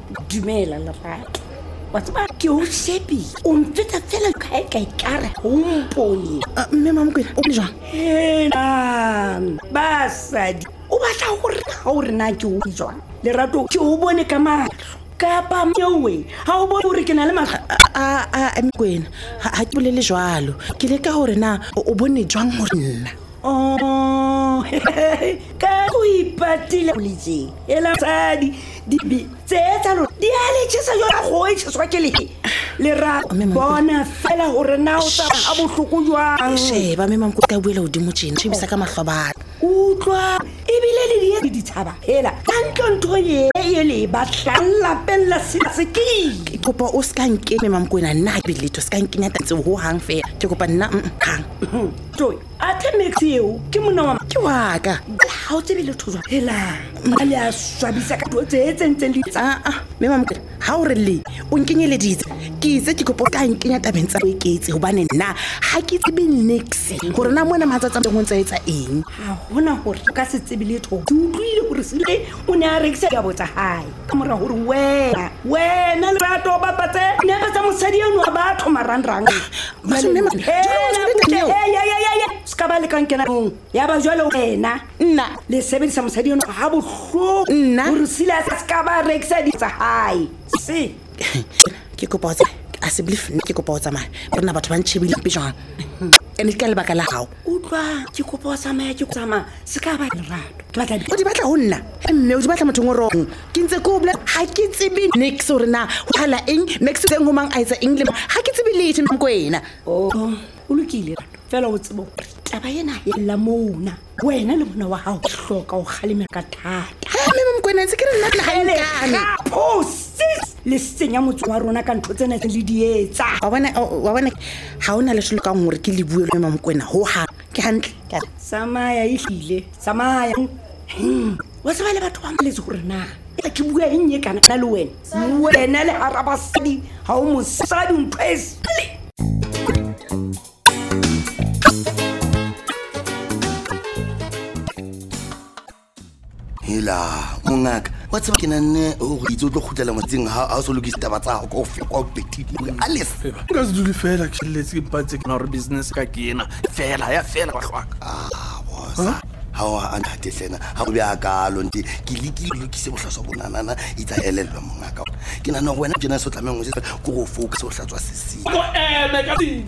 dumela Lerato wa tseba ke o shepi o mfeta fela ka ikare o mpone mme Mamkwena o jwang basadi o batla hore na ke o jwang Lerato ke o bone ka mahlo kapa myewe ha o bone hore ke na le mahlo Mamkwena ha ke bolele jwalo ke leka hore na o bone jwang hore nna ka go ipatile letse ela tsadi dibi tsetsa lo di aletse sa yona go itswa ke Lerato bona fela hore na o tsa a bohloko jwang sheba mme Mamkwena ka buela hodimo tjena tshebisa ka mahlobana utlwa ebile le di tshaba hela ntlo ye le batlalla pella sekiki kopa o ska nkeme Mamkwena nna ke letho ska nkenya tantse ho hang fela ke kopa nna hang toi atemexeo ke mona wa ke wa ka ha o tsebe letho jwa hela mali a swabisa ka tse tsentseng di mme Mamkwena ha o re le o nkenyeleditse ke itse ke kopa ka nkenya tabeng tsa boeketse hobane nna ha ke tsebe nix hore na mona matsatsa go ntse etsa eng ha hona hore ka se tsebe letho ke utlwile hore sile o ne a rekisa ka botsa hae ka mora hore wena Lerato ba patse ne ba tsa mosadi eno wa batho marangrang ba se mme ska ba le kankena ya ba jwale wena nna le sebedisa mosadi eno ha bohlo hore sile a ska ba rekisa di tsa hae se ke kopa a se believe ke kopa o tsamaya rena batho ba ntshebile mpe jwang ene ke lebaka la hao utlwa ke kopa o tsamaya ke tsamaya se ka ba Lerato ke batla o di batla ho nna mme o di batla motho ngorong ke ntse ko bla ha ke tsebe next hore na o hala eng next teng ho mang a etsa eng le ha ke tsebe lethe Mamkwena o lokile fela o tsebo taba yena yella mona wena le mona wa hao hloka o khalemela ka thata mme Mamkwena ntse ke re nna ha nkane le senya motho wa rona ka ntho tsena tse le dietsa wa bona ha ona le hlolo ka ngore ke le bue le Mamkwena ho ha ke hantle ka samaya ihlile samaya wa tsaba le batho ba mmeletse hore na ke bua eng ye kana le wena le harabasadi ha o mosadi mpes hela mongaka wa tseba ke nne o go itse o tlo khutlela motseng ha o so lokisa taba tsa go fe go petile alice ka se dule fela ke letse ke mpatse ke na re business ka kena fela ba hlwaka bosa ha wa antate sena ha o bya ka lo nti ke lokise bohlaswa bonanana itsa elelwa mongaka ke nana wena jena so tlameng go go focus go hlatswa sesi go eme ka